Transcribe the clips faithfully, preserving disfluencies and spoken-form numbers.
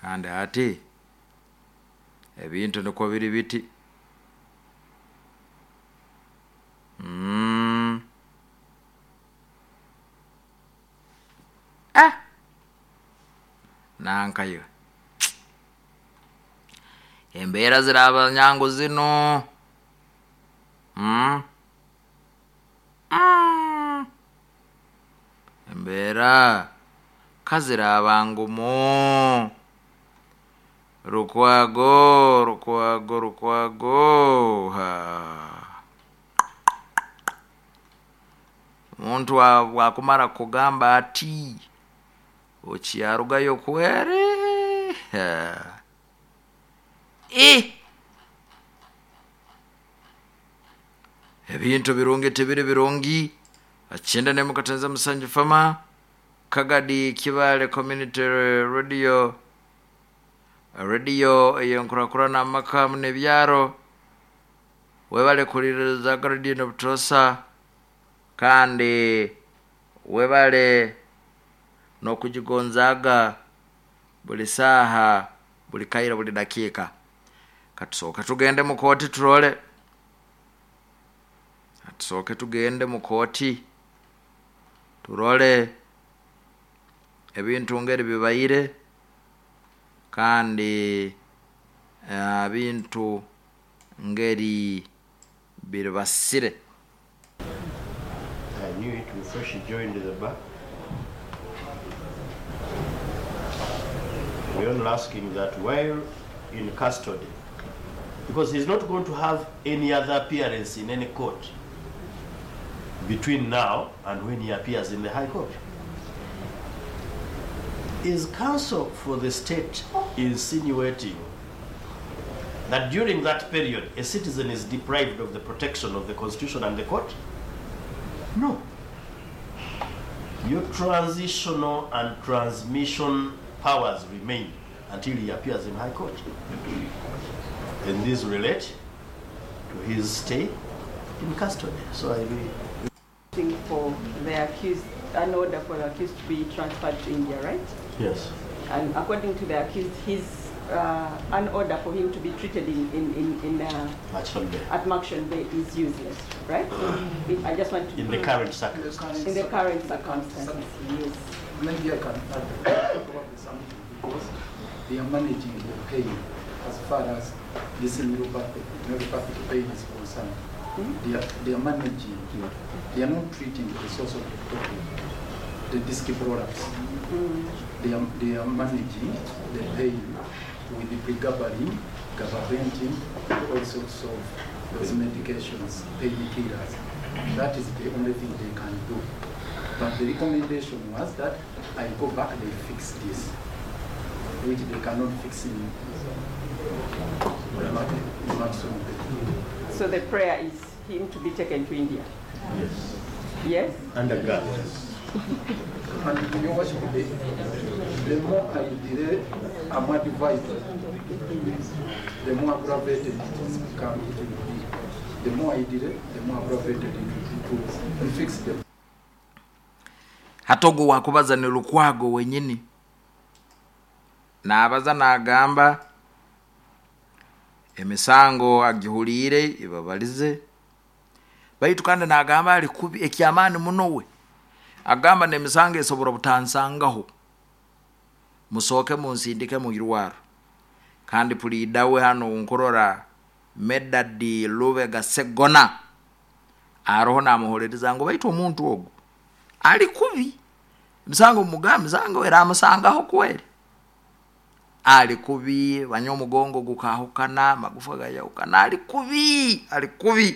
kandi ati ebintu niko biri biti. Mm. Ah. Nankayo. Embeera ziraba nyango zino. Mm. Mm. Embeera kaziraba ngumu. Rukwago, rukwago, rukwago. Ha. Muntu wakumara kugamba ati ochiyarugayo kwere. Ha. Eh. Ebintu birungi tebiri birungi. Achinda ne mukatanza Musanje Fama Kagadi Kibale Community Radio radio eyonkura na makamu ne byaro webale kuliriza gardi no butosa kandi webale no kujigonzaga buli saha buli kaira buli dakika katusoka tugende mu koti turole katusoke tugende mu koti turole ebintu ngeri bibayire kandi abintu ngeri biribasire. I knew it before she joined the bar. We're only asking that while in custody, because he's not going to have any other appearance in any court between now and when he appears in the High Court. Is counsel for the state insinuating that during that period a citizen is deprived of the protection of the Constitution and the court? No. Your transitional and transmission powers remain until he appears in High Court. And these relate to his stay in custody. So I agree. For the accused, an order for the accused to be transferred to India, right? Yes. And according to the accused, his uh, an order for him to be treated in in in, in uh, Marshall Bay. at Marshall Bay is useless, right? It, I just want to in the current circumstances. In the current circumstances, yes. Maybe I can add something because they are managing the pain as far as this neuropathic neuropathic pain is concerned. Mm-hmm. They are they are managing. They are not treating the source of the problem, the disc products. Mm-hmm. They are they are managing the pain with the pregabalin, gabapentin, all sorts of those medications, painkillers. That is the only thing they can do. But the recommendation was that I go back, they fix this, which they cannot fix in the maximum. So the prayer is him to be taken to India? Yes. Yes? Under God. And you watch the, the more I delay, I'm more divided. The more aggravated it becomes, it will be. The more I delay, the more aggravated it will be. And fix them. Hatogo wakubaza ni lukwago wenyini. Na abaza na agamba emisango agihulire ibabalize. Baitu kande na agamba alikubi ekiamani munowe. Agamba ne emisango esobora butansangaho. Musoke munsindike mu Irwaro. Kandi pulidawe hano unkorora Medadi Lubega Segona. Aroho na muholeriza ngo baitu omuntu ogo. Ali kubi misango mugambi zango era amasangaho kweli ali kubi banyomugongo gukahukana magufa gayahukana ali kubi ali kubi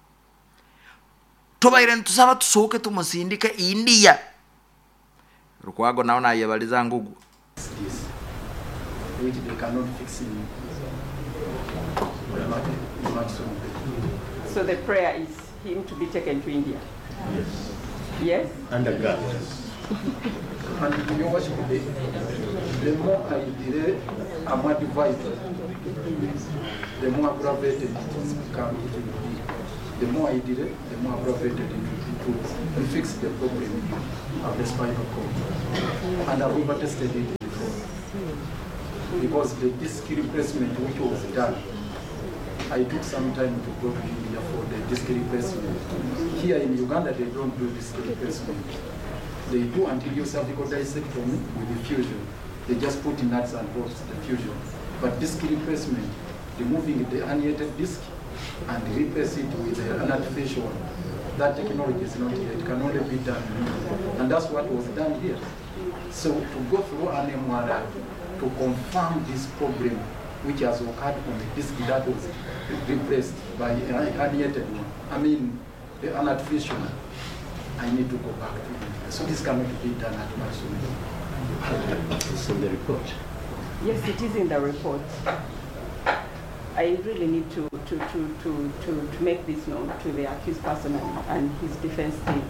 tubaire ntusaba tusoke tumusindike India rukwago naona yebaliza ngugu which they cannot fix in the maximum. So the prayer is him to be taken to India? Yes. Yes? Under God. And you watch the, the more I delay, I'm more divided. The more aggravated it becomes, it will be. The more I delay, the more aggravated it will be to fix the problem of the spinal cord. And I've over tested it before. because the disc replacement which was done, I took some time to go to India for the disc replacement. Here in Uganda, they don't do disc replacement. They do anterior cervical dissectomy with the fusion. They just put in nuts and bolts the fusion. But disc replacement, removing the herniated disc and replace it with an artificial one. That technology is not here. It can only be done. And that's what was done here. So to go through an M R I to confirm this problem which has occurred on the disc that was replaced by a herniated one, I mean, the an artificial one, I need to go back to India. So this cannot be done at Marsuni. It's in the report. Yes, it is in the report. I really need to, to, to, to, to, to make this known to the accused person and, and his defense team.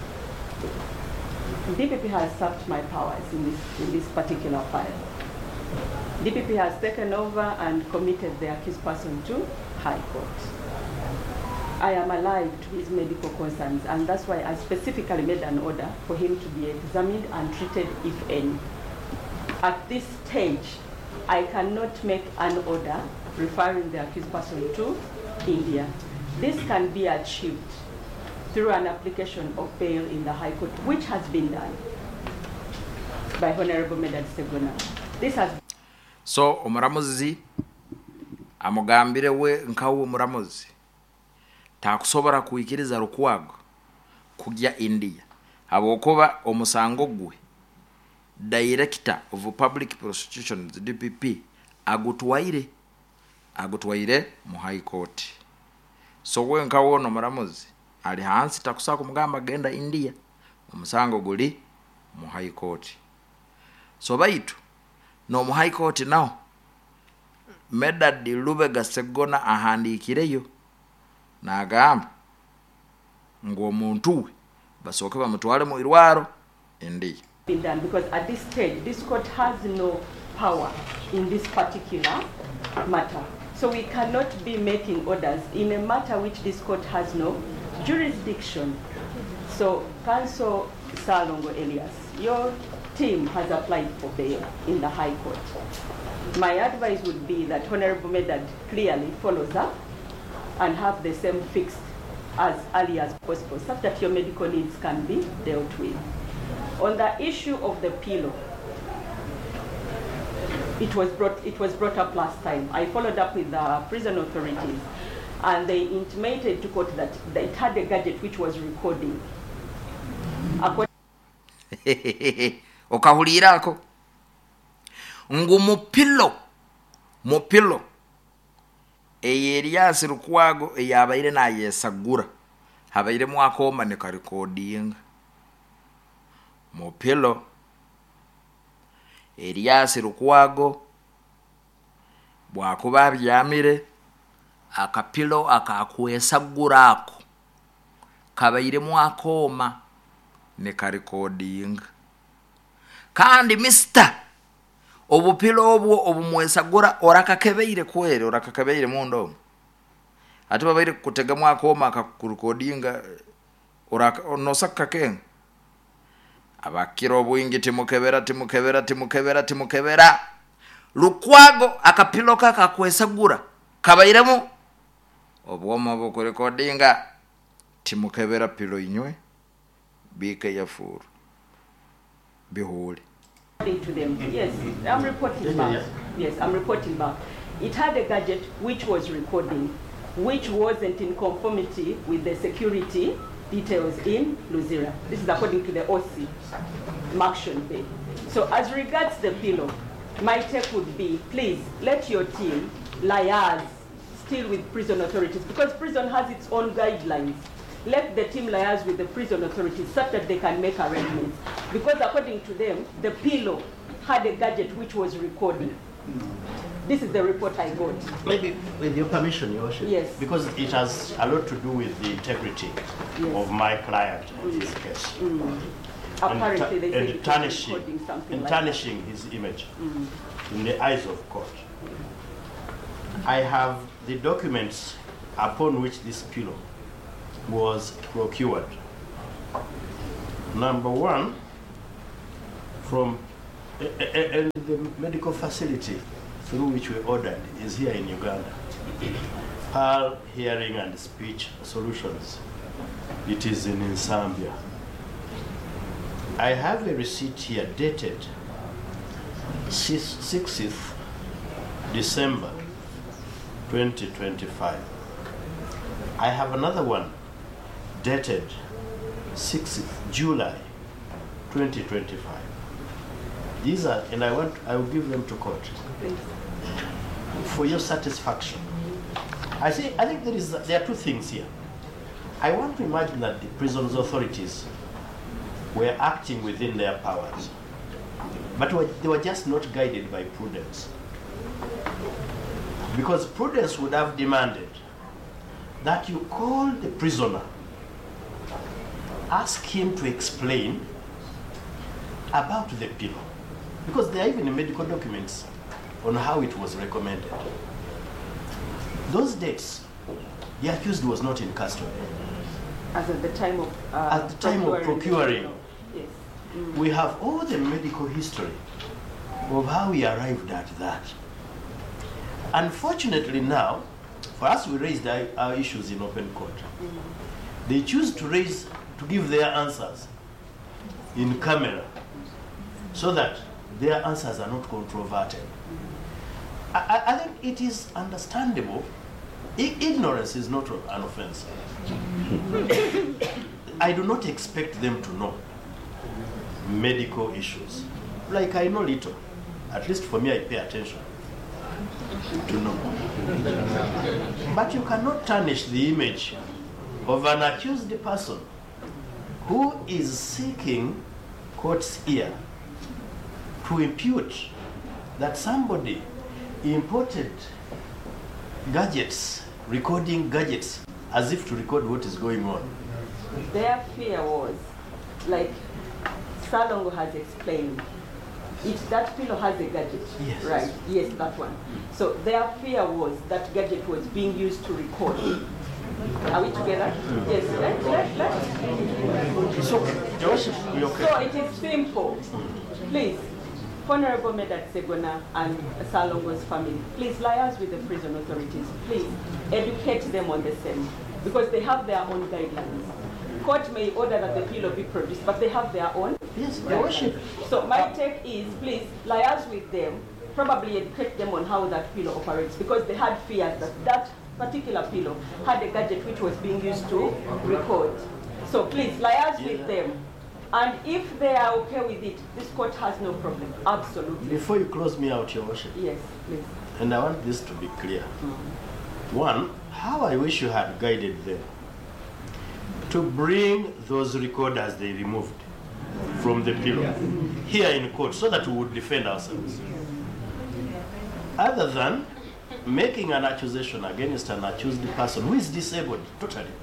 D P P has usurped my powers in this, in this particular file. D P P has taken over and committed the accused person to High Court. I am alive to his medical concerns, and that's why I specifically made an order for him to be examined and treated, if any. At this stage, I cannot make an order referring the accused person to India. This can be achieved through an application of bail in the High Court, which has been done by Honorable Medad Segona. This has so omuramuzi amugambire we nkawo omuramuzi takusobora kuikiriza Lukwago kujya India abokuba omusango gwe Director of Public Prosecutions D P P agutwaire agutwaire mu High Court. So we nkawo no muramuzi ali hansi takusa kumugamba genda India omusango guli mu High Court. So baitu no mu High Court now Medad Lubega Segona ahandikireyo nagamba ngo omuntu basoke bamutwale mu irwaro India. Been done because at this stage this court has no power in this particular matter. So we cannot be making orders in a matter which this court has no jurisdiction. So Counsel Salongo Elias, your team has applied for bail in the High Court. My advice would be that Honorable Medad clearly follows up and have the same fixed as early as possible, such that your medical needs can be dealt with. On the issue of the pillow, it was brought it was brought up last time. I followed up with the prison authorities, and they intimated to court that it had a gadget which was recording. Okahulirako ngu mupilo mupilo eyerias Lukwago eyabaire na yesagura habaire mwakoma ne ka recording mupilo Elias Lukwago bwakuba byamire akapilo akakwesagurako kabaire mwakoma ne ka recording kandi mister obupilo obwo obumwesagura orakakebeire kwere orakakebeire mundo ati babaire kutega mwakoma akakurecordinga oraka onosaka ken abakiro obwingi timukebera timukebera timukebera timukebera Lukwago akapiloka kakwesagura kabairemo obwoma bwo recordinga timukebera pilo inywe bike yafuru bihuli to them. Yes, I'm reporting back. Yes, I'm reporting back. It had a gadget which was recording, which wasn't in conformity with the security details in Luzira. This is according to the O C, Maction Bay. So as regards the pillow, my take would be, please let your team liaise still with prison authorities, because prison has its own guidelines. Let the team liaise with the prison authorities such that they can make arrangements. Because according to them, the pillow had a gadget which was recording. This is the report I got. Maybe with your permission, Your Worship. Yes. Because it has a lot to do with the integrity Yes. of my client in Mm. this case. Mm. Apparently, they and, say and it was tarnishing, recording something and like tarnishing his image Mm. in the eyes of court. I have the documents upon which this pillow was procured. Number one, from And the medical facility through which we ordered is here in Uganda. Pearl Hearing and Speech Solutions. It is in Zambia. I have a receipt here dated sixth December twenty twenty-five. I have another one dated sixth July twenty twenty-five. These are, and I want, I will give them to court for your satisfaction. I say, I think there is, there are two things here. I want to imagine that the prisons authorities were acting within their powers, but were, they were just not guided by prudence. Because prudence would have demanded that you call the prisoner, ask him to explain about the pillow. Because there are even medical documents on how it was recommended. Those dates, the accused was not in custody. As at the time of uh, At the time of procuring, yes. Mm. we have all the medical history of how we arrived at that. Unfortunately now, for us we raised our, our issues in open court. Mm. They choose to raise, to give their answers in camera so that their answers are not controverted. Mm. I, I think it is understandable. I, ignorance is not an offense. I do not expect them to know medical issues. Like I know little. At least for me, I pay attention to know. But you cannot tarnish the image of an accused person who is seeking court's ear to impute that somebody imported gadgets, recording gadgets, as if to record what is going on. Their fear was, like Salongo has explained, it, that pillow has a gadget, yes. right? Yes, that one. So their fear was that gadget was being used to record. Are we together? Yes. Let, let, let. It's okay. Joseph, we okay. So it is simple. Please, Honorable Medard Segona and Salongo's family, please liaise with the prison authorities. Please educate them on the same, because they have their own guidelines. Court may order that the pillow be produced, but they have their own. Yes, Your Worship. So my take is, please liaise with them, probably educate them on how that pillow operates, because they had fears that that particular pillow had a gadget which was being used to record. So please liaise with them. And if they are okay with it, this court has no problem. Absolutely. Before you close me out, Your Worship. Yes, please. And I want this to be clear. Mm-hmm. One, how I wish you had guided them to bring those recorders they removed from the pillow here in court so that we would defend ourselves. Other than making an accusation against an accused person who is disabled totally.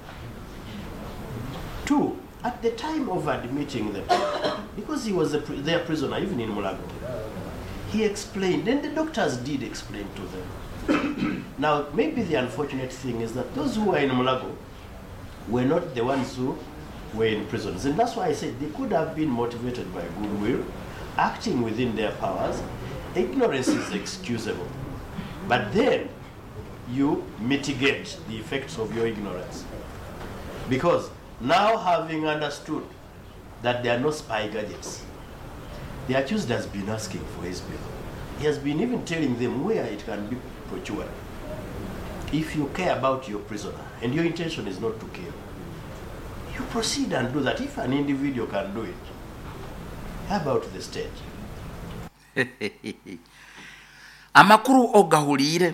Two, at the time of admitting them, because he was a, their prisoner, even in Mulago, he explained, and the doctors did explain to them. Now, maybe the unfortunate thing is that those who were in Mulago were not the ones who were in prisons. And that's why I said they could have been motivated by goodwill, acting within their powers. Ignorance is excusable. But then you mitigate the effects of your ignorance. Because now, having understood that there are no spy gadgets, the accused has been asking for his bill. He has been even telling them where it can be procured. If you care about your prisoner and your intention is not to kill, you proceed and do that. If an individual can do it, how about the state? Amakuru ogahulire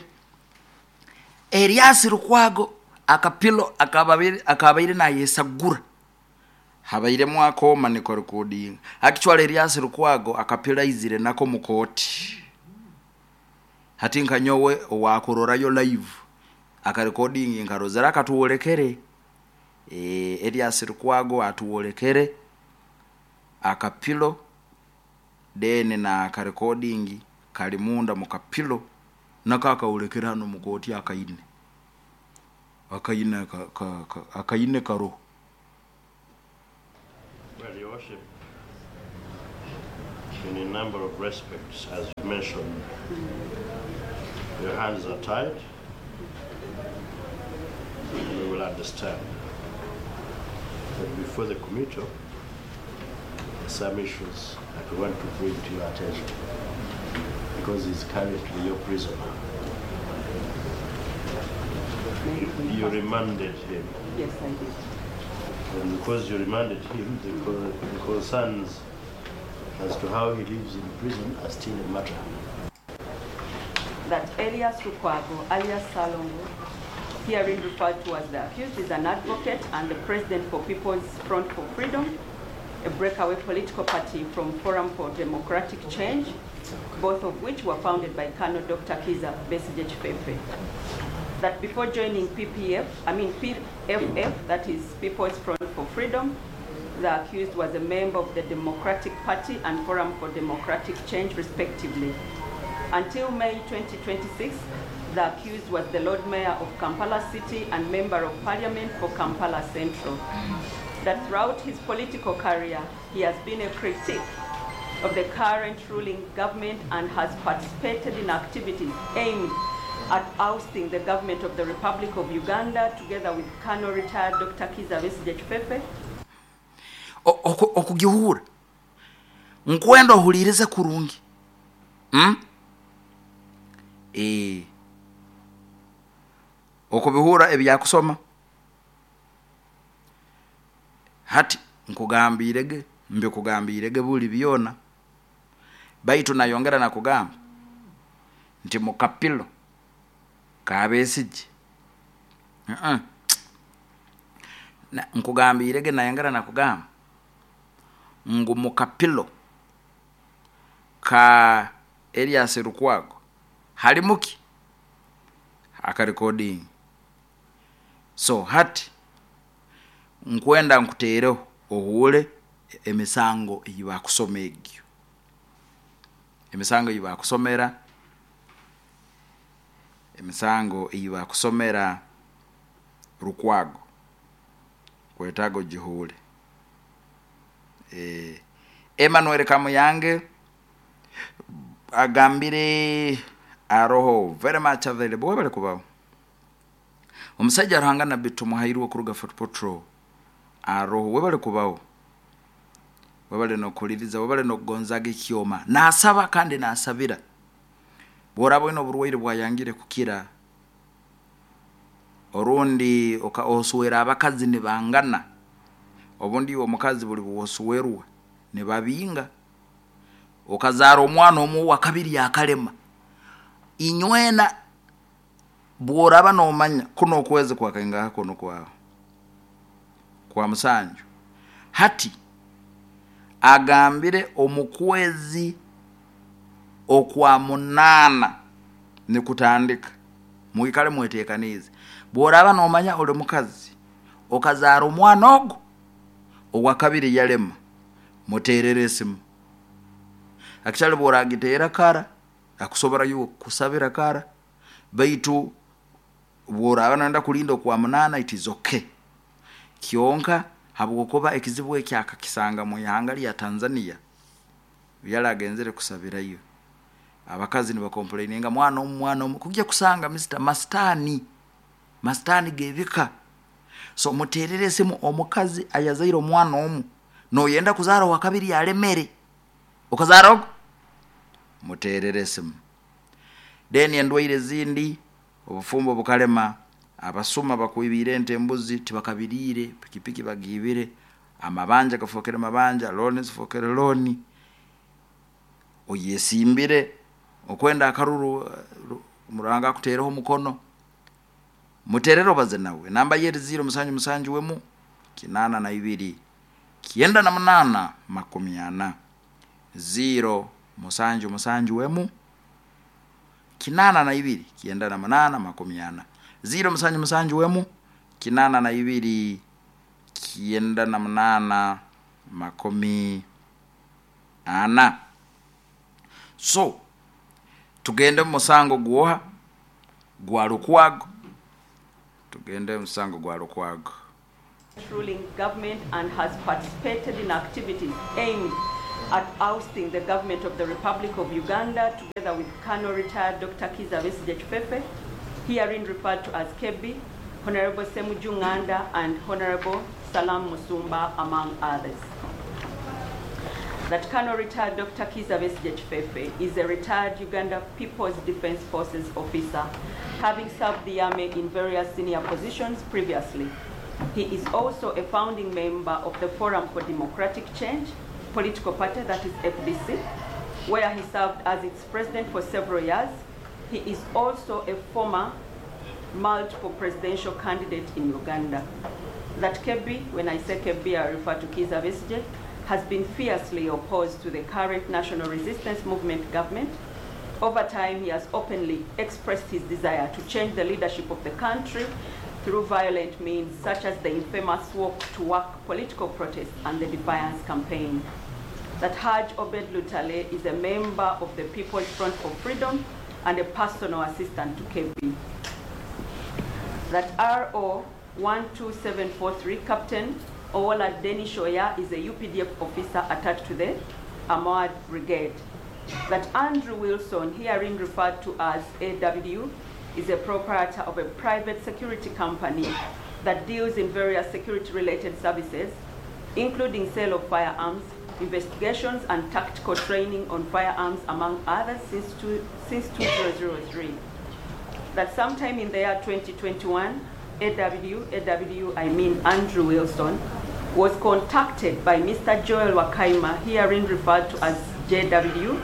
Elias Lukwago akapilo akabaire akabaire na yesagura habaire mwako maniko recording actually Elias Lukwago akapila izire nako mukoti hatinka nyowe wakurora yo live aka recording inkarozera katuolekere eh Elias Lukwago atuolekere akapilo dene na aka recording kalimunda mukapilo nakaka olekera hano mukoti akaine akaine ka, ka, ka akaine karo. Well, Your Worship, in a number of respects, as you mentioned. Your hands are tied. We will understand. But before the committee, there are some issues that we want to bring to your attention, because he's currently your prisoner. You remanded him. Yes, I did. And because you remanded him, the, co- the concerns as to how he lives in prison are still a matter. That Elias Lukwago, alias Salongo, herein referred to as the accused, is an advocate and the president for People's Front for Freedom, a breakaway political party from Forum for Democratic Change, both of which were founded by Colonel Doctor Kiza Besigye Chifefe. That before joining P P F, I mean P F F, that is People's Front for Freedom, the accused was a member of the Democratic Party and Forum for Democratic Change, respectively. Until May twenty twenty-six, the accused was the Lord Mayor of Kampala City and Member of Parliament for Kampala Central. That throughout his political career, he has been a critic of the current ruling government and has participated in activities aimed at ousting the government of the Republic of Uganda, together with Colonel retired Doctor Kiza Besigye Chifefe. Okugihura nkwenda ohulirize kurungi. Hmm? Eh. Okubihura ebyakusoma. Hati nkugambirege mbe kugambirege buli byona. Baitu nayongera na kugamba nti mukapilo ka Besigye. Uh-uh. Na nkugambirege nayongera na kugamba ngu mukapilo ka Elias Lukwago halimuki aka recording. So hati nkwenda nkuteereho ohule emisango eyiba kusoma egyo. Emisango eyiba kusomera emisango eyiba kusomera Lukwago kwetago jihule. Eh, Emmanuel Kamuyange agambire aroho very much available. Webale kubaho omusajja arahangana bitu muhairu okuruga Fort Patrol aroho webale kubaho webale no kuliriza webale no gonzaga ikioma nasaba kandi nasabira borabo ino burwaire bwayangire kukira orundi oka oswera abakazi ne bangana obundi omukazi buli bwoswerwa ne babinga okazara omwana omu wa kabiri yakalema inywena bworaba no manya kuno kweze kwa kainga kono kwa kwa musanju hati agambire omukwezi okwa munana ne kutandika muikale mwetekanize bworaba no manya ole mukazi okazara omwana ogo owa kabiri yalema mutereresimu akitale boragitera kara akusobora yu kusabira kara baitu bworaba nanda kulindo kwa munana it is okay kionka habukoba ekizibu ekyaka kisanga mu yanga ya Tanzania byalagenzere kusabira yo abakazi ni bakomplaininga mwana omwana kujya kusanga Mister Mastani Mastani gevika so mutereresimu omukazi ayazairo mwana omu no yenda kuzara wa kabiri yalemere okazara mutereresimu deni endwaire zindi obufumbo bukalema abasuma bakuibire entembuzi tibakabirire pikipiki bagibire amabanja kafokere mabanja loans fokere loni oyesimbire okwenda akaruru muranga kutereho mukono muterero baze nawe namba yeri zero musanju musanju wemu kinana na ibiri kienda na munana makumiana zero musanju musanju wemu kinana na ibiri kienda na munana makumiana zero musanju musanju wemu kinana na ibiri kienda na munana makomi ana. So tugende musango guoha gwa Lukwago tugende musango gwa Lukwago ruling government and has participated in activities aimed at ousting the government of the Republic of Uganda together with Colonel retired Doctor Kizza Besigye Kifefe, herein referred to as Kebbi, Honorable Ssemujju Nganda, and Honorable Salam Musumba, among others. That Colonel retired Doctor Kizza Besigye Kifefe is a retired Uganda People's Defense Forces officer, having served the army in various senior positions previously. He is also a founding member of the Forum for Democratic Change political party, that is F D C, where he served as its president for several years. He is also a former multiple presidential candidate in Uganda. That Kebbi, when I say Kebbi, I refer to Kizza Besigye, has been fiercely opposed to the current National Resistance Movement government. Over time, he has openly expressed his desire to change the leadership of the country through violent means, such as the infamous Walk to Work political protest and the Defiance campaign. That Haj Obed Lutale is a member of the People's Front for Freedom and a personal assistant to Kebbi. That R O one two seven four three, Captain Owola Dennis Oya, is a U P D F officer attached to the Armored Brigade. That Andrew Wilson, herein referred to as A W, is a proprietor of a private security company that deals in various security-related services, including sale of firearms, investigations and tactical training on firearms, among others, since, two, since two thousand three. That sometime in the year twenty twenty-one, A W, A W, I mean Andrew Wilson, was contacted by Mister Joel Wakaima, herein referred to as J W,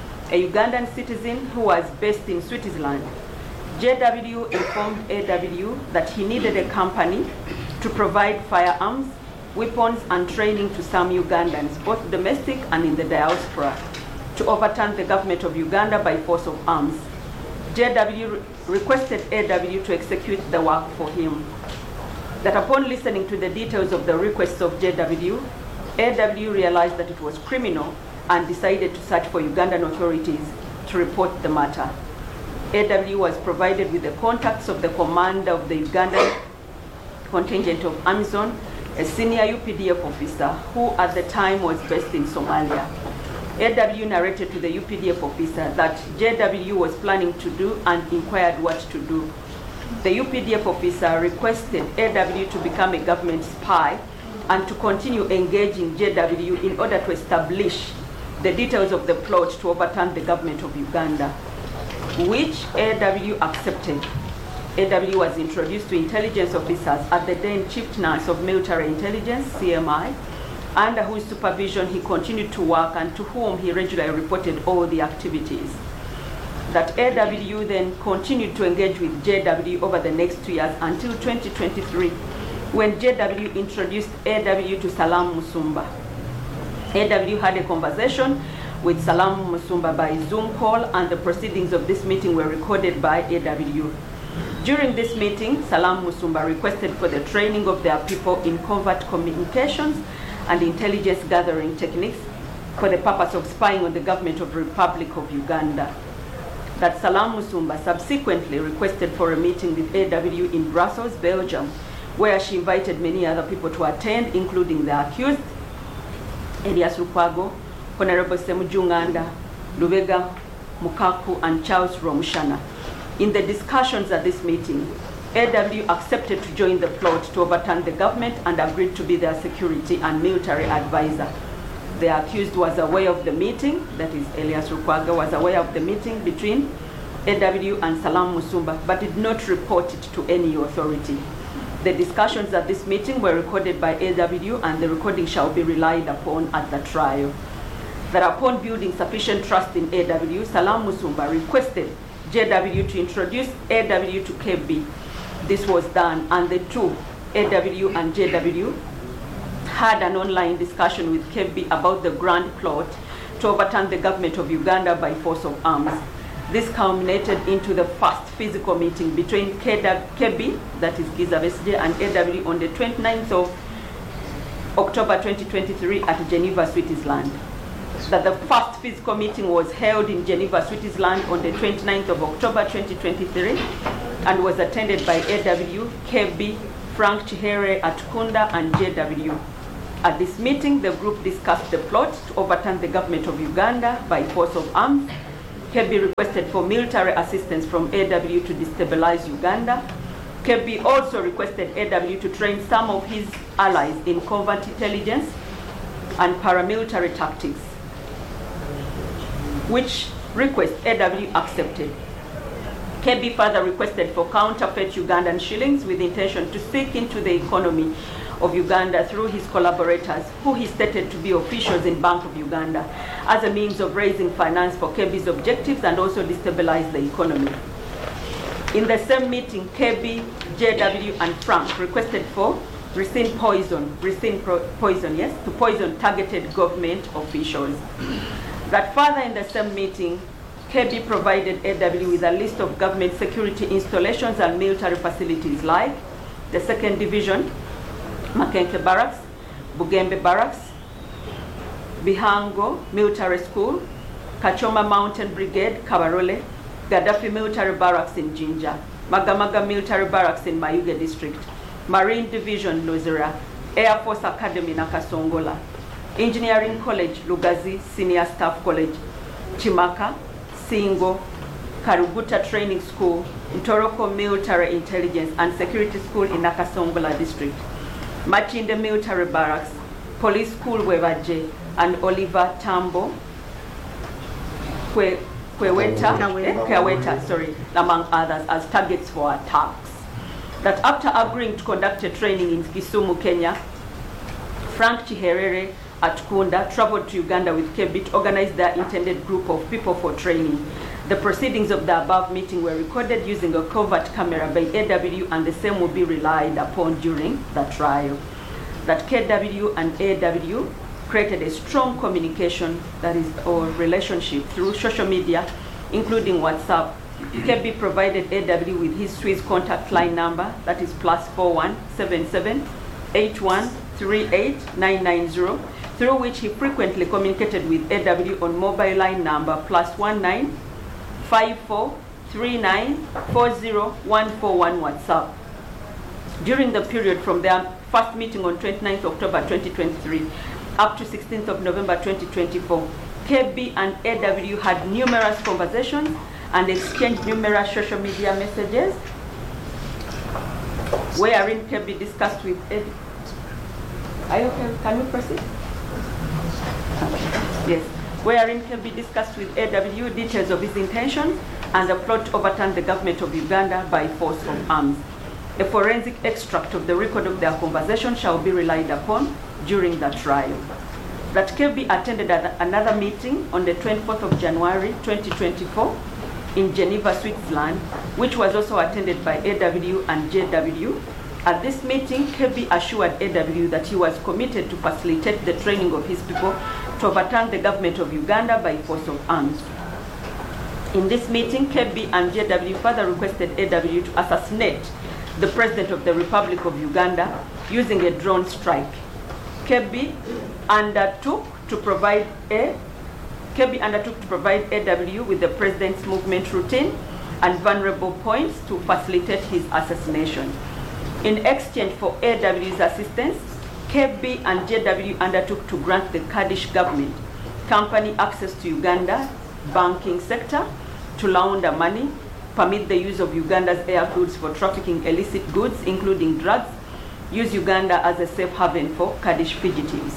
a Ugandan citizen who was based in Switzerland. J W informed A W that he needed a company to provide firearms, weapons, and training to some Ugandans, both domestic and in the diaspora, to overturn the government of Uganda by force of arms. J W re requested A W to execute the work for him. That upon listening to the details of the requests of J W, A W realized that it was criminal and decided to search for Ugandan authorities to report the matter. A W was provided with the contacts of the commander of the Ugandan contingent of Amazon, a senior U P D F officer who at the time was based in Somalia. A W narrated to the U P D F officer that J W was planning to do and inquired what to do. The U P D F officer requested A W to become a government spy and to continue engaging J W in order to establish the details of the plot to overturn the government of Uganda, which A W accepted. A W was introduced to intelligence officers at the then Chief Nurse of Military Intelligence, C M I, under whose supervision he continued to work and to whom he regularly reported all the activities. That A W then continued to engage with J W over the next two years until twenty twenty-three, when J W introduced A W to Salam Musumba. A W had a conversation with Salam Musumba by Zoom call, and the proceedings of this meeting were recorded by A W. During this meeting, Salam Musumba requested for the training of their people in covert communications and intelligence gathering techniques for the purpose of spying on the government of the Republic of Uganda. That Salam Musumba subsequently requested for a meeting with A W in Brussels, Belgium, where she invited many other people to attend, including the accused, Elias Lukwago, Honorable Ssemujju Nganda, Lubega Mukaku, and Charles Romushana. In the discussions at this meeting, A W accepted to join the plot to overturn the government and agreed to be their security and military advisor. The accused was aware of the meeting, that is Elias Lukwago was aware of the meeting between A W and Salam Musumba, but did not report it to any authority. The discussions at this meeting were recorded by A W, and the recording shall be relied upon at the trial. That upon building sufficient trust in A W, Salam Musumba requested J W to introduce A W to Kebbi. This was done, and the two, A W and J W, had an online discussion with Kebbi about the grand plot to overturn the government of Uganda by force of arms. This culminated into the first physical meeting between Kebbi, that is Kizza Besigye, and A W on the twenty-ninth of October twenty twenty-three at Geneva, Switzerland. That the first physical meeting was held in Geneva, Switzerland on the twenty-ninth of October twenty twenty-three and was attended by A W, Kebbi, Frank Chihere Atukunda, and J W. At this meeting, the group discussed the plot to overturn the government of Uganda by force of arms. Kebbi requested for military assistance from A W to destabilize Uganda. Kebbi also requested A W to train some of his allies in covert intelligence and paramilitary tactics, which request A W accepted. Kebbi further requested for counterfeit Ugandan shillings with intention to seek into the economy of Uganda through his collaborators, who he stated to be officials in Bank of Uganda, as a means of raising finance for Kebbi's objectives and also destabilize the economy. In the same meeting, Kebbi, J W, and Frank requested for ricin poison, ricin poison, yes, to poison targeted government officials. That further in the same meeting, Kebbi provided A W with a list of government security installations and military facilities like the second Division, Makenke Barracks, Bugembe Barracks, Bihango Military School, Kachoma Mountain Brigade, Kabarole, Gaddafi Military Barracks in Jinja, Magamaga Military Barracks in Mayuge District, Marine Division Lozera, Air Force Academy Nakasongola, Engineering College Lugazi Senior Staff College, Chimaka, Singo, Karuguta Training School, Ntoroko Military Intelligence and Security School in Nakasongola District, Machinde Military Barracks, Police School Wevaje, and Oliver Tambo, Kwe, Kweweta, eh, Kweweta, sorry, among others, as targets for attacks. That after agreeing to conduct a training in Kisumu, Kenya, Frank Chiherere at Kunda traveled to Uganda with Kebbi to organize their intended group of people for training. The proceedings of the above meeting were recorded using a covert camera by A W, and the same will be relied upon during the trial. That K W and A W created a strong communication, that is, or relationship through social media, including WhatsApp. Kebbi provided A W with his Swiss contact line number, that is plus four one seven seven eight one three eight nine nine zero, through which he frequently communicated with A W on mobile line number plus one nine five four three nine four zero one four one WhatsApp. During the period from their first meeting on twenty-ninth October twenty twenty-three up to sixteenth of November twenty twenty-four, Kebbi and A W had numerous conversations and exchanged numerous social media messages, wherein Kebbi discussed with A W. Are you okay? Can we proceed? Yes. Wherein Kebbi discussed with A W details of his intentions and the plot to overturn the government of Uganda by force of arms. A forensic extract of the record of their conversation shall be relied upon during the trial. That Kebbi attended another meeting on the twenty-fourth of January twenty twenty-four in Geneva, Switzerland, which was also attended by A W and J W. At this meeting, Kebbi assured A W that he was committed to facilitate the training of his people to overturn the government of Uganda by force of arms. In this meeting, Kebbi and J W further requested A W to assassinate the President of the Republic of Uganda using a drone strike. Kebbi undertook to provide a Kebbi undertook to provide A W with the President's movement routine and vulnerable points to facilitate his assassination. In exchange for A W's assistance, Kebbi and J W undertook to grant the Kurdish government company access to Uganda banking sector to launder money, permit the use of Uganda's air goods for trafficking illicit goods, including drugs, use Uganda as a safe haven for Kurdish fugitives,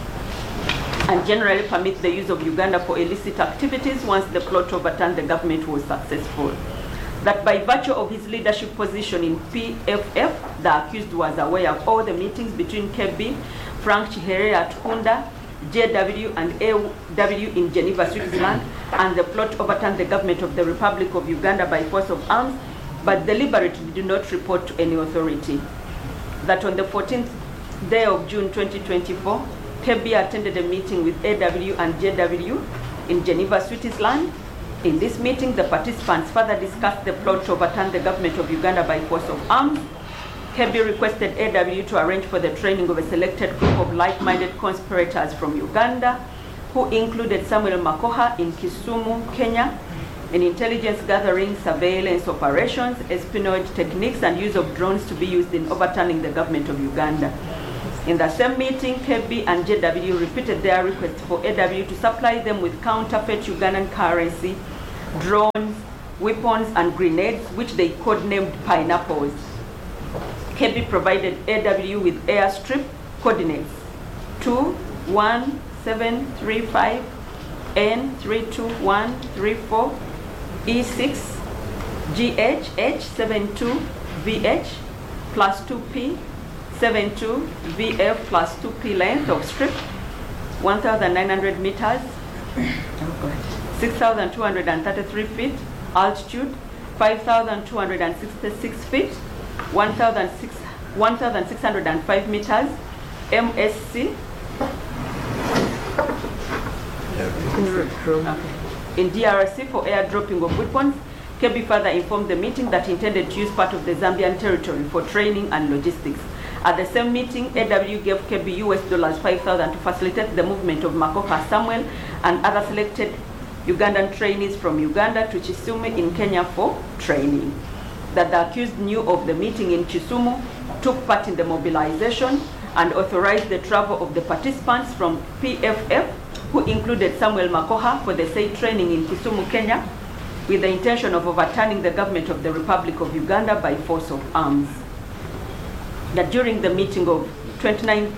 and generally permit the use of Uganda for illicit activities once the plot to overturn the government was successful. That by virtue of his leadership position in P F F, the accused was aware of all the meetings between Kebbi, Frank Chiherere at Kunda, J W and A W in Geneva, Switzerland, and the plot to overturn the government of the Republic of Uganda by force of arms, but deliberately did not report to any authority. That on the fourteenth day of June twenty twenty-four, Kebbi attended a meeting with A W and J W in Geneva, Switzerland. In this meeting, the participants further discussed the plot to overturn the government of Uganda by force of arms. Kebbi requested A W to arrange for the training of a selected group of like-minded conspirators from Uganda, who included Samuel Makoha in Kisumu, Kenya, in intelligence gathering, surveillance operations, espionage techniques, and use of drones to be used in overturning the government of Uganda. In the same meeting, K B and J W repeated their request for A W to supply them with counterfeit Ugandan currency, drones, weapons, and grenades, which they codenamed pineapples. K B provided A W with airstrip coordinates two one seven three five N three two one three four E six G H H seven two V H plus two P seven two V F plus two P length of strip, one thousand nine hundred meters, six thousand two hundred thirty-three feet, altitude, five thousand two hundred sixty-six feet, one thousand six hundred five meters, M S C. Okay. In D R C for airdropping of weapons. K B further informed the meeting that he intended to use part of the Zambian territory for training and logistics. At the same meeting, A W gave K B U S dollars five thousand to facilitate the movement of Makoha Samuel and other selected Ugandan trainees from Uganda to Kisumu in Kenya for training. That the accused knew of the meeting in Kisumu, took part in the mobilization, and authorized the travel of the participants from P F F, who included Samuel Makoha, for the said training in Kisumu, Kenya, with the intention of overturning the government of the Republic of Uganda by force of arms. That during the meeting of twenty-ninth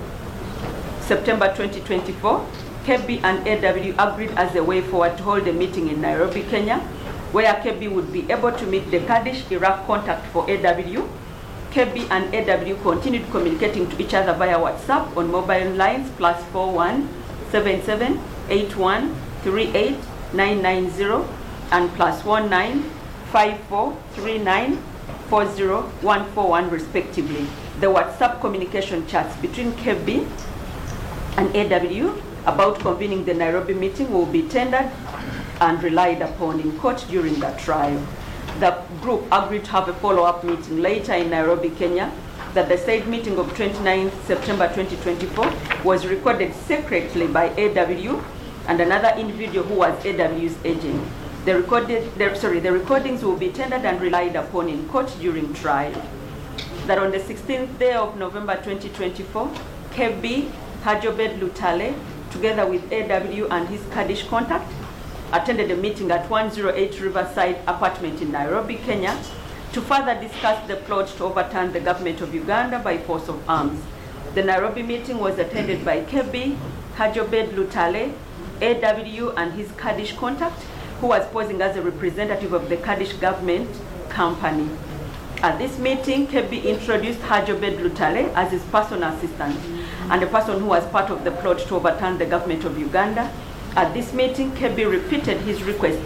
September twenty twenty-four, K B and A W agreed as a way forward to hold a meeting in Nairobi, Kenya, where K B would be able to meet the Kurdish Iraq contact for A W. K B and A W continued communicating to each other via WhatsApp on mobile lines plus four one seven seven eight one three eight nine nine zero and plus one nine five four three nine four zero one four one respectively. The WhatsApp communication chats between K B and A W about convening the Nairobi meeting will be tendered and relied upon in court during the trial. The group agreed to have a follow-up meeting later in Nairobi, Kenya. That the said meeting of twenty-ninth September twenty twenty-four was recorded secretly by A W and another individual who was A W's agent. The, recorded, the, sorry, the recordings will be tendered and relied upon in court during trial. That on the sixteenth day of November twenty twenty-four, K B Hajobed Lutale, together with A W and his Kurdish contact, attended a meeting at one oh eight Riverside apartment in Nairobi, Kenya, to further discuss the plot to overturn the government of Uganda by force of arms. The Nairobi meeting was attended by K B Hajobed Lutale, A W and his Kurdish contact, who was posing as a representative of the Kurdish government company. At this meeting, K B introduced Hajobed Lutale as his personal assistant and a person who was part of the plot to overturn the government of Uganda. At this meeting, K B repeated his request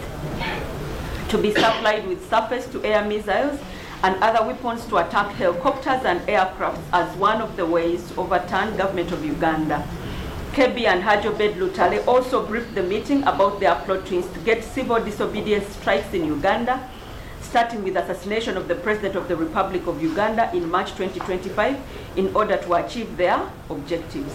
to be supplied with surface-to-air missiles and other weapons to attack helicopters and aircraft as one of the ways to overturn government of Uganda. K B and Hajobed Lutale also briefed the meeting about their plot to instigate civil disobedience strikes in Uganda, starting with assassination of the President of the Republic of Uganda in March twenty twenty-five in order to achieve their objectives.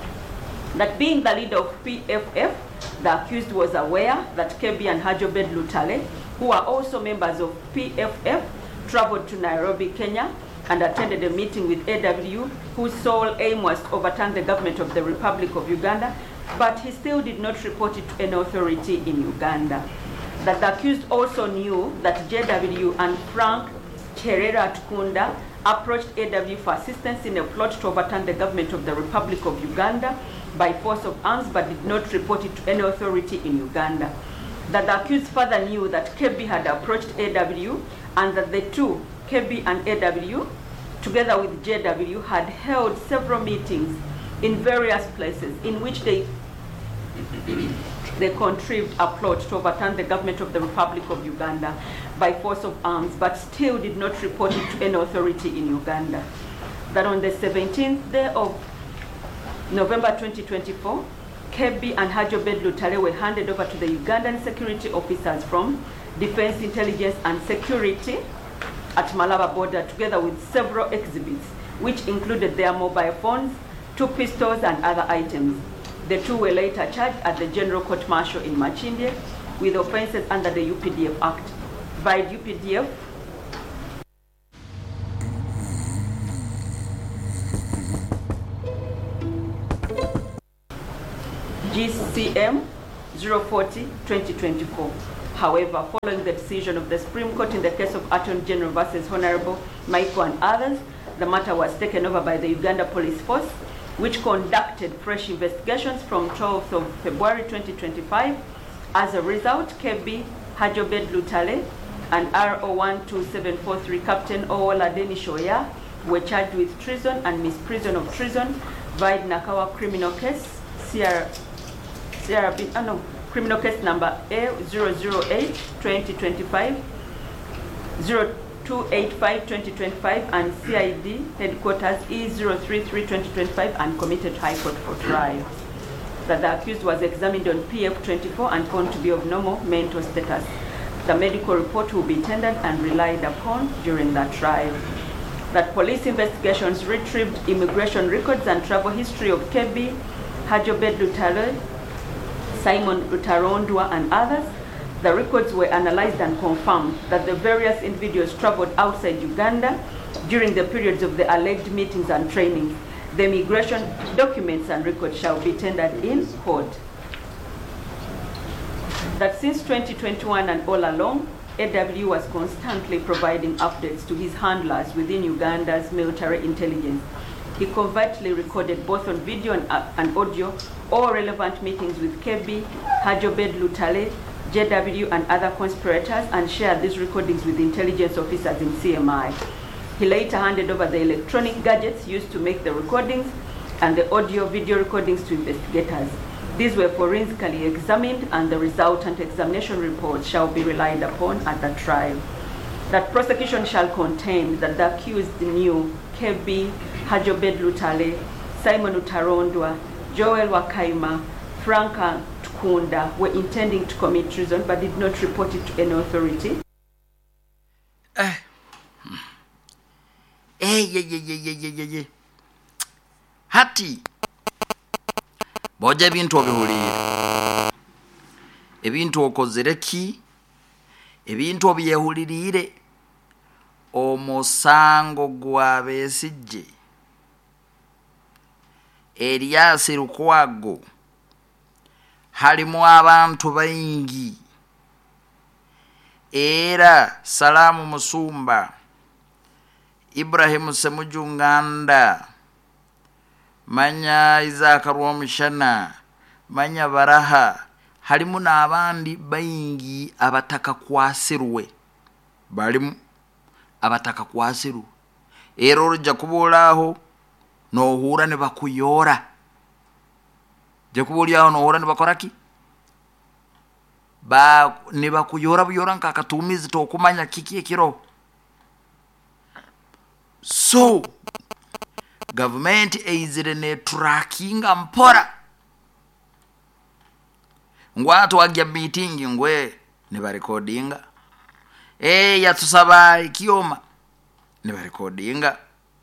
That being the leader of P F F, the accused was aware that K B and Hajobed Lutale, who are also members of P F F, traveled to Nairobi, Kenya, and attended a meeting with A W, whose sole aim was to overturn the government of the Republic of Uganda, but he still did not report it to any authority in Uganda. That the accused also knew that J W and Frank Cherera Tukunda approached A W for assistance in a plot to overturn the government of the Republic of Uganda by force of arms, but did not report it to any authority in Uganda. That the accused further knew that K B had approached A W and that the two, K B and A W, together with J W, had held several meetings in various places in which they they contrived a plot to overturn the government of the Republic of Uganda by force of arms, but still did not report it to any authority in Uganda. That on the seventeenth day of November twenty twenty-four, K B and Hajobed Lutale were handed over to the Ugandan security officers from Defense Intelligence and Security at Malaba border, together with several exhibits, which included their mobile phones, two pistols, and other items. The two were later charged at the General Court Martial in Machinde with offenses under the U P D F Act. By U P D F, G C M zero forty twenty twenty-four. However, following the decision of the Supreme Court in the case of Attorney General versus Honorable Michael and others, the matter was taken over by the Uganda Police Force, which conducted fresh investigations from twelfth of February twenty twenty-five. As a result, K B Hajobed Lutale and R O one two seven four three Captain Owola Denishoya were charged with treason and misprision of treason via Nakawa criminal case, C R, C R B, oh no, criminal case number A zero zero eight twenty twenty-five, zero two eight five twenty twenty-five, and C I D headquarters E zero three three twenty twenty-five, and committed High Court for trial. That the accused was examined on P F twenty-four and found to be of normal mental status. The medical report will be tendered and relied upon during the trial. That police investigations retrieved immigration records and travel history of K B Hajobed Lutale, Simon Lutarondwa, and others. The records were analyzed and confirmed that the various individuals traveled outside Uganda during the periods of the alleged meetings and trainings. The immigration documents and records shall be tendered in court. That since twenty twenty-one and all along, A W was constantly providing updates to his handlers within Uganda's military intelligence. He covertly recorded both on video and, uh, and audio all relevant meetings with K B Hajobed Lutale, J W, and other conspirators, and shared these recordings with intelligence officers in C M I. He later handed over the electronic gadgets used to make the recordings and the audio-video recordings to investigators. These were forensically examined, and the resultant examination reports shall be relied upon at the trial. That prosecution shall contend that the accused knew K B Hajobed Lutale, Simon Lutarondwa, Joel Wakaima, Franka Tukunda were intending to commit treason but did not report it to any authority. Eh. Eh, ye, ye, ye, ye, ye, ye, ye. Hati. Boja ebintu obihulire. Ebintu okozere ki? Ebintu obyehulirire. Omusango gwa Besigye. Elias Lukwago. Halimu abantu baingi. Era Salamu Musumba. Ibrahim Semujunganda. Manya Isaac Rwamshana, Manya Baraha, halimu n'abandi baingi abataka kwasirwe. Balimu abataka kwasiru. Era ojja kuboolaho n'ohuura ne bakuyora. Jja kuboolyaho n'ohuura ne bakoraki? Ba ne bakuyora buyora nk'akatuumizi tokumanya kiki ekiro. So government eizire ne tracking mpora. Ngwatu wagya meeting ngwe ne ba recordinga. Eh yatusaba ikioma ne ba recordinga.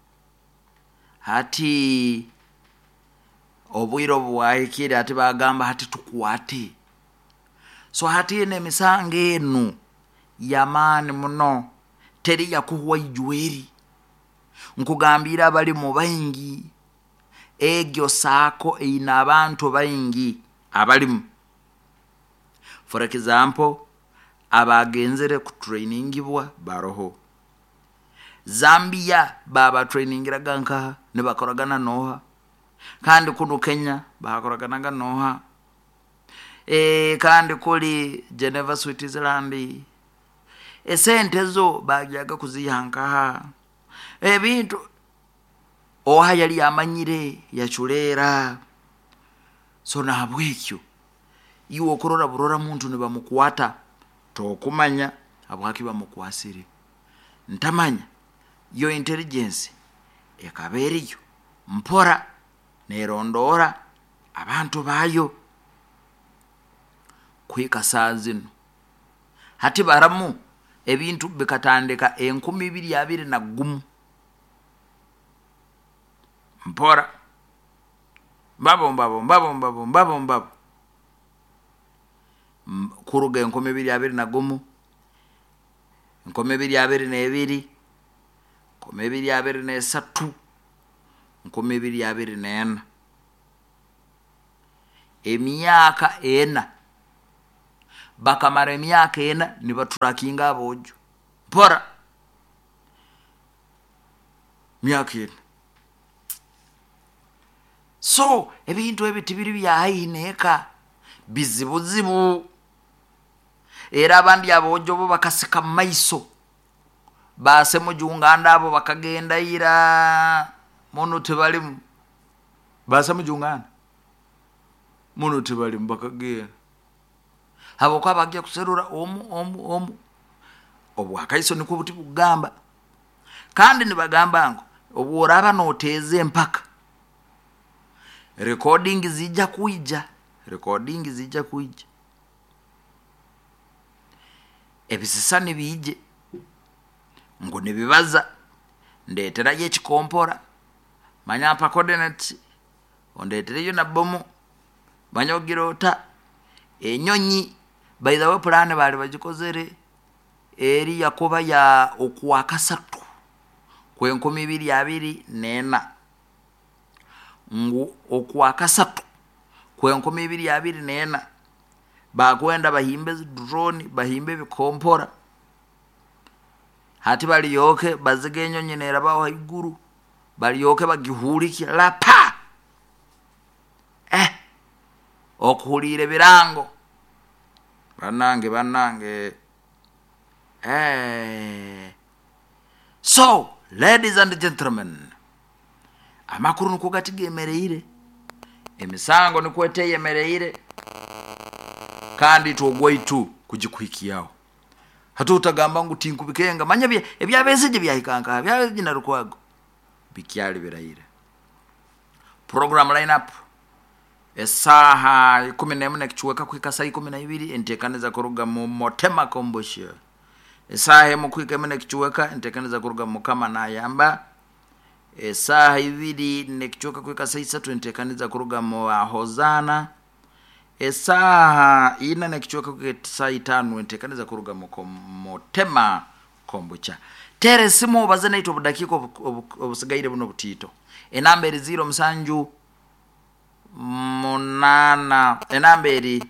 Hati obwiro bwaikire ati bagamba hati tukwate. So hati ne misange enu yamani muno teri yakuwa ijweri. Nkugambira abali mu baingi egyo saako ina abantu baingi abalimu. For example, abagenzere ku trainingibwa baroho. Zambia baba trainingiraga nka ne bakoragana noha. Kandi kuno Kenya bakoragana noha. Eh kandi kuli Geneva Switzerland. Esente zo bajyaga kuzihanka. Ebintu oha yali amanyire yachulera. So na habwekyo iwo korora burora muntu ne bamukwata tokumanya abwaki bamukwasire. Ntamanya yo intelligence ekaberiyo mpora nerondora abantu bayo kwika sazino. Hati baramu ebintu bikatandika enkumi ibiri abiri na gumu. Mpora mbabo mbabo mbabo mbabo mbabo mbabo kuruga enkumi ibiri abiri na gumu, enkumi ibiri abiri na ebiri, enkumi ibiri abiri na esatu, enkumi ibiri abiri na ena. emyaka ena bakamara emyaka ena nibaturakinga abojo mpora myaka ena. So ebintu ebiti biri byahineka bizibuzibu era abandi abojo bo bakasika maiso base mu junganda abo bakagenda ira mono tebalimu base mu junganda mono tebalimu bakagenda habo kwa bagiye kuserura omu omu omu obwakaiso niko buti bugamba kandi nibagamba ngo obworaba noteze mpaka recording zijja kuija recording zijja kuija ebisisa nibije ngo nibibaza ndetera ye chikompora manya pa coordinate ondetera yo na bomu banyogirota enyonyi by the way plan bali bagikozere eri yakoba ya okuwakasatu kwenkumi ibiri abiri nena ngu okuwakasatu kwenkumi ibiri abiri nena bakwenda bahimbe drone bahimbe bikompora hati bali yoke bazigenyo nyenera baho iguru bali yoke bagihuriki la pa eh okuhulire birango banange banange eh so ladies and gentlemen amakuru nukugatigemereire emisango nikwete yemereire kandi tugwaitu kujikwikiyaho hatutagamba ngo tinkubikenga manya bye ebyabezije byahikanga byabezina rukwago bikyali biraire program lineup esaha kumi n'imwe kichweka kwikasa kumi na ibiri entekaniza kuruga mu Motema Kombosho esaha mu kwika mene kichweka entekaniza kuruga mu kama na yamba esaha ibiri nekichweka kwikasa isatu entekaniza kuruga mu Hozana esaha ina nekichweka kwikasa itanu entekaniza kuruga mu Motema Kombucha tere simo bazana ito budakiko obusigaire buno butito enamberi zero msanju munana enamberi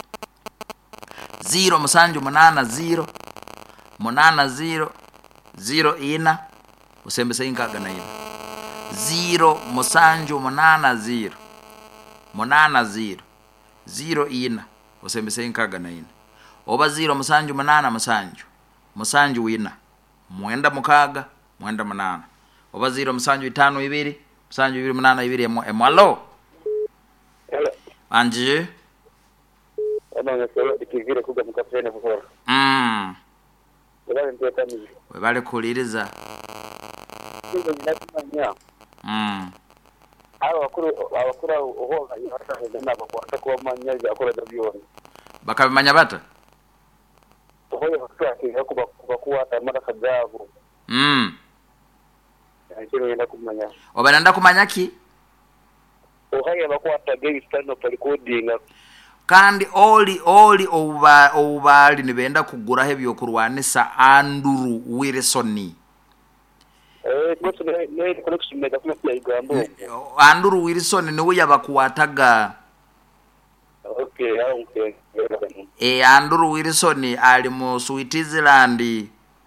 zero msanju munana zero munana zero zero ina usembesa inkaga na ina zero musanju munana zero munana zero zero ina usembesa inkaga na ina oba zero musanju munana musanju musanju ina mwenda mukaga mwenda munana oba zero musanju itano ibiri musanju ibiri munana ibiri emwalo hello anje abanga solo dikivire kuga mukafene bukora mm wale nteka mimi webale kuliriza ngo ndakumanya mm aba bakuru abakuru oho yata nabo kwata ko manya yakora dabione bakabimanya bata oho yakora kuba kuba tamara kajabu mm akiro yenda kumanya obananda kumanya ki oho yabakwata gave stand up recording kandi oli oli oba obali nibenda kugura hebyo kurwanisa Andrew Wilson eh mutse ne connection mega kuma igambo Andrew Wilson niwe yabakuwataga okay ah okay eh Andrew Wilson ali mu Switzerland eh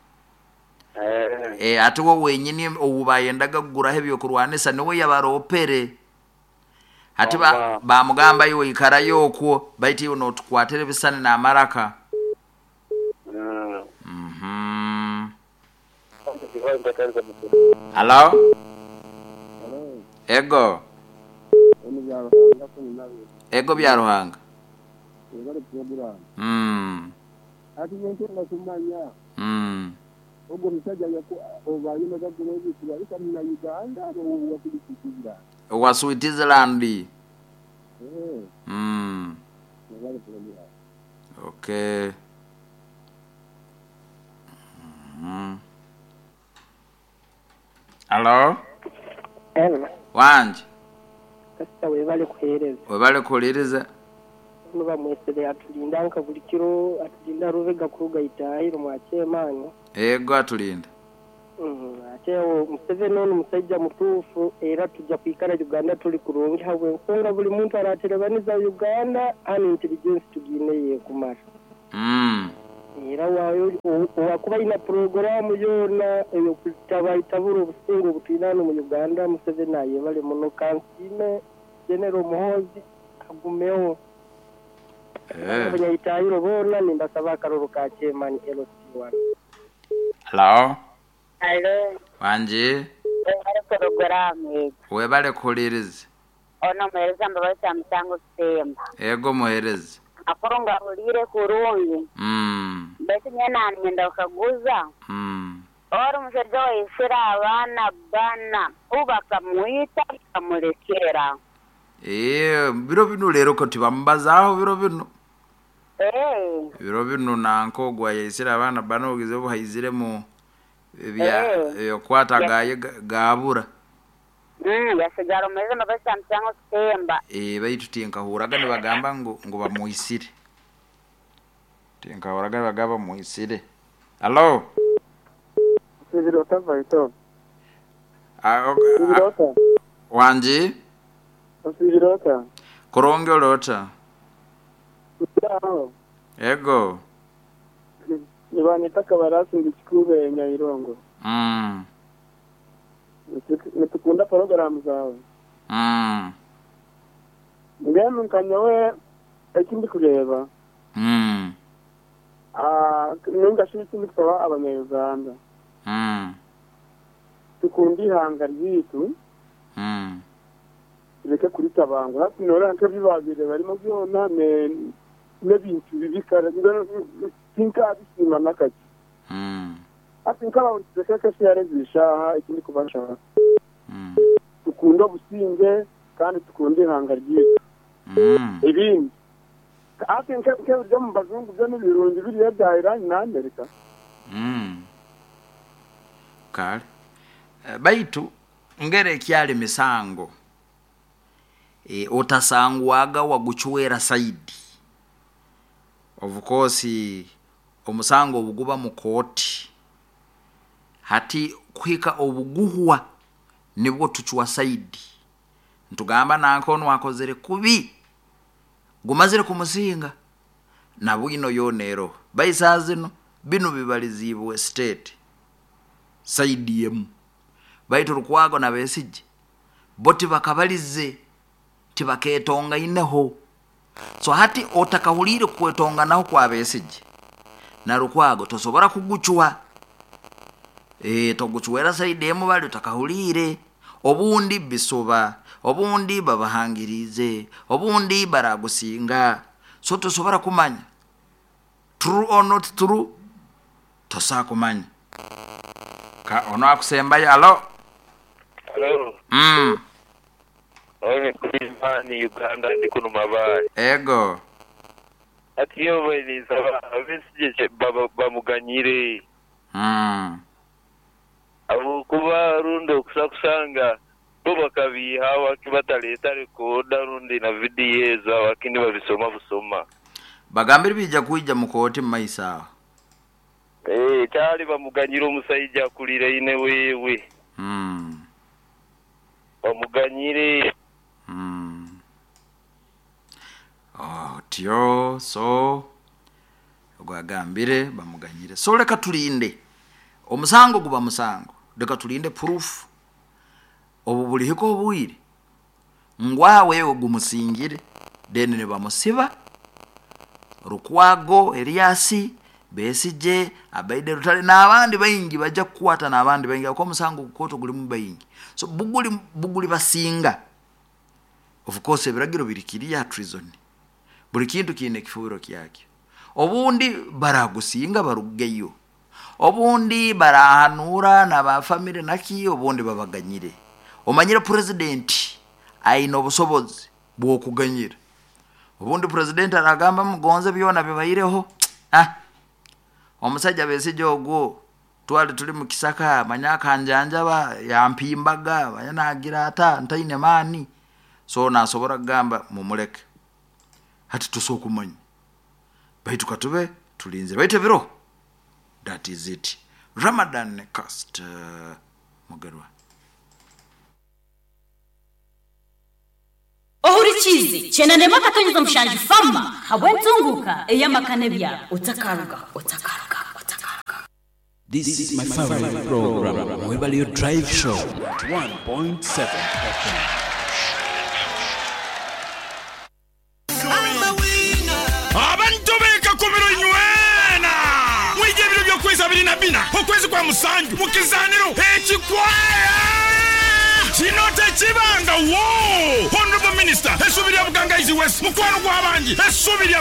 eh atuwo wenyini obubayendaga kugura hebyo kurwanisa niwe yabaropere hati ba bamugamba yiwe ikara yokwo baiti uno tukwatere bisane na maraka mhm hello ego ego bya ruhanga mm ati yente na kumanya mm ubwo mutaja yako obaye magaguro y'ikira ikamina Uganda abo wakulikira wa Switzerland eh mm okay mm hello hello wanje kasta webale kuhereza webale kuliriza nuba mwesere atulinda nka buli kiro atulinda rubega kuruga itayi rumwache mani ego atulinda ate Museveni ono musajja mutuufu era tujja kwikala Uganda tuli kurungi habw'ensonga buli muntu araterebaniza Uganda ani intelligence tugine yeekumala mm. era wayo wakuba ina programu yona eyo kutabayitabura obusingo obutwinano mu Uganda Museveni ayebale muno kansime General Muhoozi kagumewo eh abanyayitayiro bona nimbasaba akaroro ka chairman L C one. Hello Hello. Wanje. Webale programu. Webale kulirizi. Ono muhereza mbabaisa msango Semba. Ego muhereza. Akoronga ulire kurungi. Mm. Bese nyena ngenda ukaguza. Mm. Oro musajja wa isira abana bana ubaka muita kamulekera. Eh, biro bino lero ko tibambazaho biro bino. Eh. Biro bino nanko gwa isira abana bana ogize buhayizire mu bya yo kwatagaye gabura. Mm, yasigara umeze mabasa msango Semba. Eh bayitu tinkahuraga ne bagamba ngo ngo bamuhisire. Tinkahuraga bagaba muhisire. Hello. Sibirota vaito. Ah, Sibirota. Wanje? Sibirota. Koronge lota. Sawa. Ego. Nibanita kabarasi ngikube Nyayirongo. Mm. Nitukunda programu zawe. Mm. Ngemu nkanyawe ekindi kureba. Mm. Ah, nunga shiti nikora abanyarwanda. Mm. Tukundi hanga ryitu. Mm. Reka kuri tabango. Hati nora nka bibabire barimo byona ne nebintu bibikara ngana tinka bisima nakati. Mm. Ati nkaba uretse kese yarezisha ikindi kubasha. Mm. Tukunda businge kandi tukundi hanga ryitu. Mm. Ibindi ati nke nke byo mu bazungu byo n'ibirungi biri ya Iran na Amerika. Mm. Kale. Uh, baitu ngere kyali misango. E otasangwaga waguchwera saidi. Of course omusango obuguba mu koti. Hati kwika obuguhwa nibwo tuchwa saidi. Ntugamba nankono wakozere kubi. Gumazire kumusinga. Na bwino yonero. Baisazino bino bibalizibwe state. Saidi yemu. Baitu rukwago na besije. Boti bakabalize. Tibaketonga ineho. So hati otakahulire kwetonga naho kwa besije. Na rukwago tosobora kuguchwa. Eh toguchwera saidi yemu bali utakahulire. Obundi bisoba. Obundi babahangirize. Obundi baragusinga. So tosobora kumanya. True or not true? Tosa kumanya. Ka ono akusembaye alo. Hello. Mm. Oye kulima ni Uganda ndi kuno mabari. Ego. Ati yo bali saba abesije baba bamuganyire. Mm. Abo kuba rundo kusakusanga bo bakabiha wakibataleta rekoda rundi na video za wakindi babisoma busoma. Bagambira bija kuija mukoti maisawa. Eh cyari bamuganyira umusayija kulire ine wewe. Mm. Bamuganyire. Mm. Oh, tio so gwagambire bamuganyire. So leka tulinde. Omusango guba musango. Leka tulinde proof. Obu bulihiko obuwire. Ngwa wewe gumusingire deni ne bamusiba. Rukwago Eliasi Besije abaide rutale n'abandi bayingi bajja kukwata n'abandi bayingi ko musango kukoto guli mu bayingi. So buguli buguli basinga. Of course ebiragiro birikiriya treason. Buli kintu kine kifuro kyake. Obundi baragusinga barugeyo. Obundi barahanura na ba family naki obundi babaganyire. Omanyire president aino obusobozi bwo kuganyira. Obundi president aragamba mugonze byona bibayireho. Ah. Omusajja besije ogwo twali tuli mu kisaka manyaka njanja ba yampimbaga bayanagira ata ntaine mani. So nasobora gamba mumuleke. Hati tusokumanya. Baitu katube tulinze baite biro. That is it. Ramadan Cast uh, Mugarwa. Ohurichizi chena nema katonyeza mshanji fama habwenzunguka eyamakanebya otakaruga otakaruga otakaruga. This is my favorite program, Mwebalio Drive Show at one point seven F M. Abantu beka komero inywena mwije biro byo kwezi abiri na bina okwezi kwa musanju mukizaniro ekikwaya Chinote chibanga wo Honorable Minister esubiri ya Buganga izi West mukwano kwa abanji esubiri